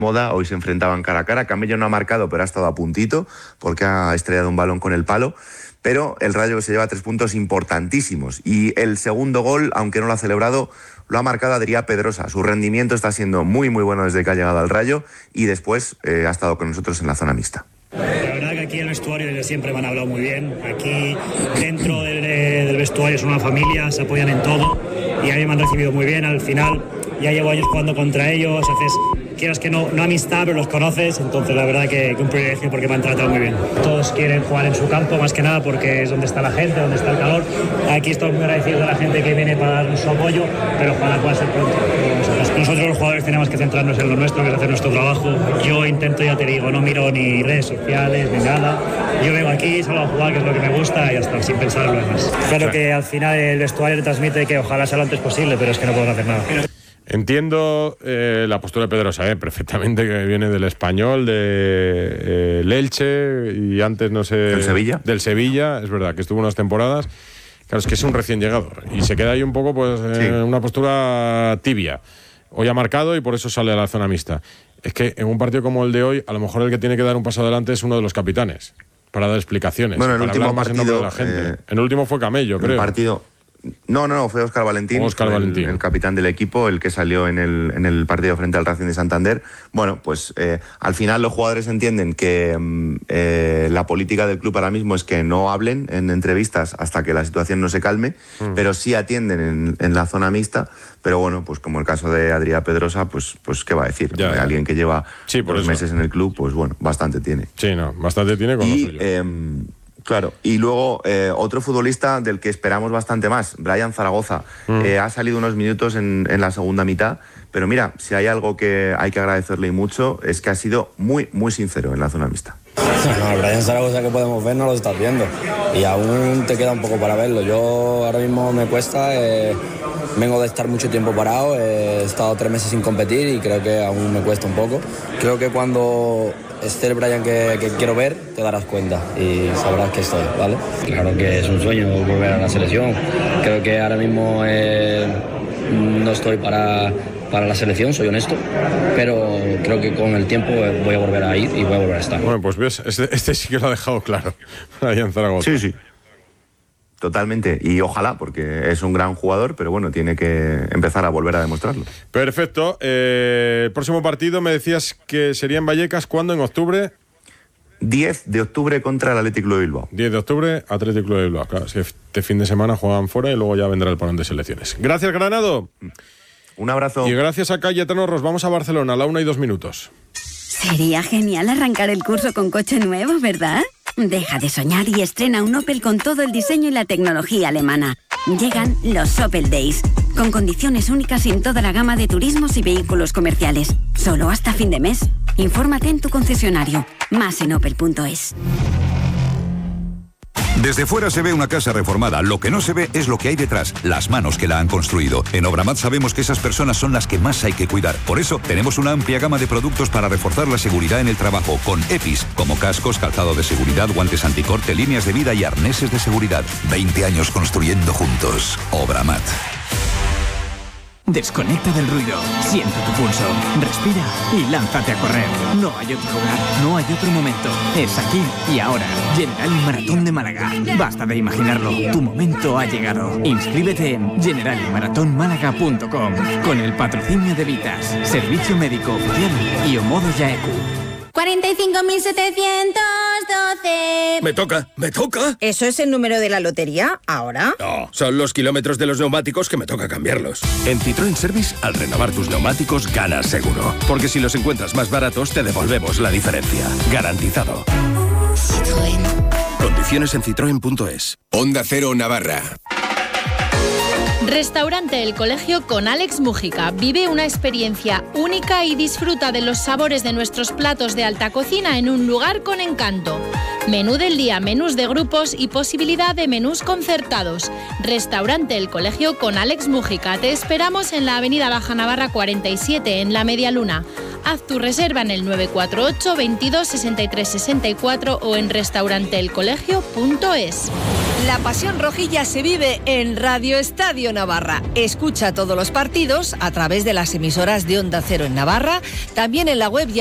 moda, hoy se enfrentaban cara a cara. Camello no ha marcado, pero ha estado a puntito porque ha estrellado un balón con el palo. Pero el Rayo que se lleva 3 puntos importantísimos. Y el segundo gol, aunque no lo ha celebrado, lo ha marcado Adrià Pedrosa. Su rendimiento está siendo muy bueno desde que ha llegado al Rayo y después ha estado con nosotros en la zona mixta. La verdad que aquí en el vestuario ellos siempre me han hablado muy bien. Aquí dentro del vestuario son una familia, se apoyan en todo y a mí me han recibido muy bien. Al final ya llevo años jugando contra ellos, quieras que no amistad, pero los conoces, entonces la verdad que un privilegio porque me han tratado muy bien. Todos quieren jugar en su campo más que nada porque es donde está la gente, donde está el calor. Aquí estoy muy agradecido a la gente que viene para darnos su apoyo, pero ojalá pueda ser pronto. Nosotros los jugadores tenemos que centrarnos en lo nuestro, que es hacer nuestro trabajo. Yo intento, ya te digo, no miro ni redes sociales ni nada. Yo vengo aquí, salgo a jugar, que es lo que me gusta, y ya está, sin pensar en lo demás. Espero que al final el vestuario le transmite que ojalá sea lo antes posible, pero es que no podemos hacer nada. Entiendo la postura de Pedrosa, perfectamente, que viene del Español, del Elche y antes, no sé... ¿Del Sevilla? Del Sevilla, es verdad, que estuvo unas temporadas. Claro, es que es un recién llegado y se queda ahí un poco en una postura tibia. Hoy ha marcado y por eso sale a la zona mixta. Es que en un partido como el de hoy, a lo mejor el que tiene que dar un paso adelante es uno de los capitanes, para dar explicaciones. Bueno, el último partido... de la gente. En el último fue Camello, creo. El partido... No, fue Óscar Valentín, el capitán del equipo, el que salió en el partido frente al Racing de Santander. Bueno, pues al final los jugadores entienden que la política del club ahora mismo es que no hablen en entrevistas hasta que la situación no se calme, pero sí atienden en la zona mixta. Pero bueno, pues como el caso de Adrià Pedrosa, pues ¿qué va a decir? Ya. Alguien que lleva por 2 meses en el club, pues bueno, bastante tiene. Sí, bastante tiene con y, claro, y luego otro futbolista del que esperamos bastante más, Brian Zaragoza. Ha salido unos minutos en la segunda mitad, pero mira, si hay algo que hay que agradecerle y mucho, es que ha sido muy sincero en la zona mixta. No, Brian Zaragoza que podemos ver no lo estás viendo y aún te queda un poco para verlo. Yo ahora mismo me cuesta, vengo de estar mucho tiempo parado, he estado 3 meses sin competir y creo que aún me cuesta un poco. Creo que cuando esté el Brian que quiero ver, te darás cuenta y sabrás que estoy, ¿vale? Claro que es un sueño volver a la selección. Creo que ahora mismo no estoy para la selección, soy honesto, pero creo que con el tiempo voy a volver a ir y voy a volver a estar. Bueno, pues ves, este sí que lo ha dejado claro, Brian Zaragoza. Sí. Totalmente, y ojalá, porque es un gran jugador, pero bueno, tiene que empezar a volver a demostrarlo. Perfecto. El próximo partido me decías que sería en Vallecas, ¿cuándo? ¿En octubre? 10 de octubre contra el Athletic Club de Bilbao. 10 de octubre, Athletic Club de Bilbao. Claro, es que este fin de semana juegan fuera y luego ya vendrá el parón de selecciones. Gracias, Granado. Un abrazo. Y gracias a Cayetano Ros. Vamos a Barcelona a la 1:02. Sería genial arrancar el curso con coche nuevo, ¿verdad? Deja de soñar y estrena un Opel con todo el diseño y la tecnología alemana. Llegan los Opel Days, con condiciones únicas en toda la gama de turismos y vehículos comerciales. Solo hasta fin de mes. Infórmate en tu concesionario. Más en opel.es. Desde fuera se ve una casa reformada, lo que no se ve es lo que hay detrás, las manos que la han construido. En Obramat sabemos que esas personas son las que más hay que cuidar. Por eso tenemos una amplia gama de productos para reforzar la seguridad en el trabajo, con EPIs, como cascos, calzado de seguridad, guantes anticorte, líneas de vida y arneses de seguridad. 20 años construyendo juntos. Obramat. Desconecta del ruido, siente tu pulso, respira y lánzate a correr. No hay otro lugar, no hay otro momento. Es aquí y ahora. General Maratón de Málaga. Basta de imaginarlo, tu momento ha llegado. Inscríbete en generalmaratonmálaga.com con el patrocinio de Vitas, Servicio Médico Oficial y Omodo Yaeku. 45.712. Me toca. ¿Eso es el número de la lotería? ¿Ahora? No, son los kilómetros de los neumáticos que me toca cambiarlos. En Citroën Service, al renovar tus neumáticos, ganas seguro. Porque si los encuentras más baratos, te devolvemos la diferencia. Garantizado. Citroën. Condiciones en citroen.es. Onda Cero Navarra. Restaurante El Colegio con Alex Mújica. Vive una experiencia única y disfruta de los sabores de nuestros platos de alta cocina en un lugar con encanto. Menú del día, menús de grupos y posibilidad de menús concertados. Restaurante El Colegio con Alex Mújica. Te esperamos en la avenida Baja Navarra 47, en La Media Luna. Haz tu reserva en el 948 22 63 64 o en restauranteelcolegio.es. La pasión rojilla se vive en Radio Estadio Navarra. Escucha todos los partidos a través de las emisoras de Onda Cero en Navarra, también en la web